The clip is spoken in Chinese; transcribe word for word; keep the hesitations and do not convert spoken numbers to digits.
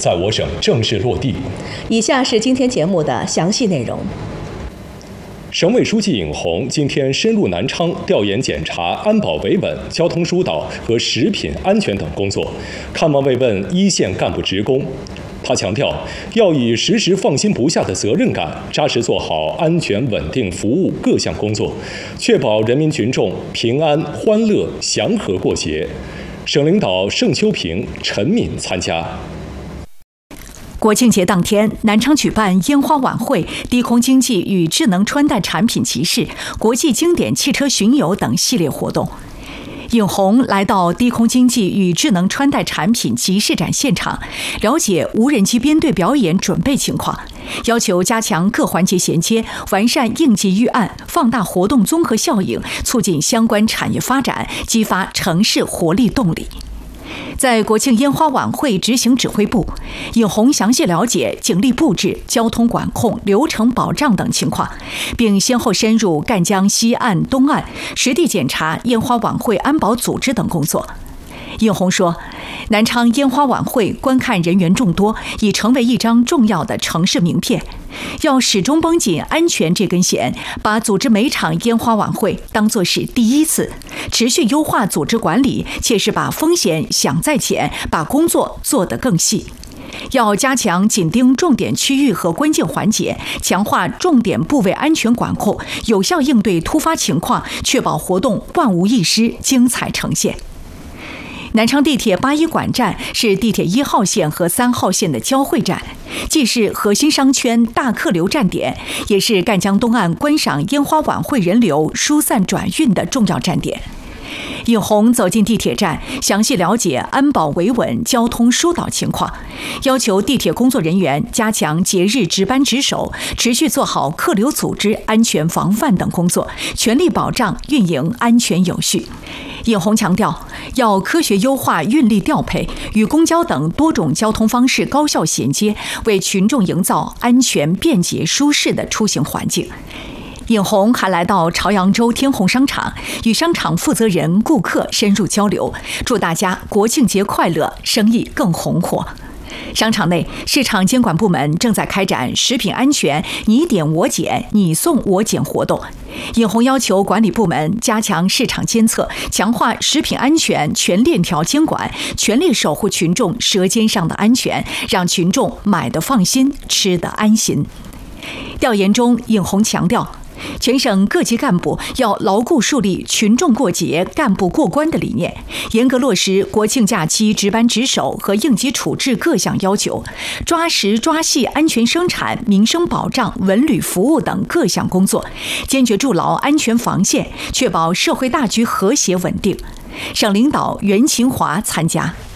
在我省正式落地。 以下是今天节目的详细内容。 省委书记尹洪今天深入南昌调研检查安保维稳、交通疏导和食品安全等工作，看望慰问一线干部职工。他强调，要以时时放心不下的责任感，扎实做好安全稳定服务各项工作，确保人民群众平安、欢乐、祥和过节。省领导盛秋平、陈敏参加。 国庆节当天，南昌举办烟花晚会、低空经济与智能穿戴产品集市、国际经典汽车巡游等系列活动。尹洪来到低空经济与智能穿戴产品集市展现场，了解无人机编队表演准备情况，要求加强各环节衔接，完善应急预案，放大活动综合效应，促进相关产业发展，激发城市活力动力。在国庆烟花晚会执行指挥部，尹洪详细了解警力布置、交通管控、流程保障等情况，并先后深入赣江西岸、东岸，实地检查烟花晚会安保组织等工作。尹洪说，南昌烟花晚会观看人员众多，已成为一张重要的城市名片。要始终绷紧安全这根弦，把组织每场烟花晚会当作是第一次，持续优化组织管理，切实把风险想在前，把工作做得更细。要加强紧盯重点区域和关键环节，强化重点部位安全管控，有效应对突发情况，确保活动万无一失，精彩呈现。南昌地铁八一馆站是地铁一号线和三号线的交汇站，既是核心商圈大客流站点，也是赣江东岸观赏烟花晚会人流疏散转运的重要站点。尹洪走进地铁站，详细了解安保维稳、交通疏导情况，要求地铁工作人员加强节日值班值守，持续做好客流组织、安全防范等工作，全力保障运营安全有序。尹洪强调，要科学优化运力调配，与公交等多种交通方式高效衔接，为群众营造安全、便捷、舒适的出行环境。尹洪还来到朝阳洲天虹商场，与商场负责人、顾客深入交流，祝大家国庆节快乐，生意更红火。商场内，市场监管部门正在开展食品安全你点我检、你送我检活动。尹洪要求管理部门加强市场监测，强化食品安全全链条监管，全力守护群众舌尖上的安全，让群众买得放心，吃得安心。调研中，尹洪强调，全省各级干部要牢固树立群众过节、干部过关的理念，严格落实国庆假期值班值守和应急处置各项要求，抓实抓细安全生产、民生保障、文旅服务等各项工作，坚决筑牢安全防线，确保社会大局和谐稳定。省领导袁勤华参加。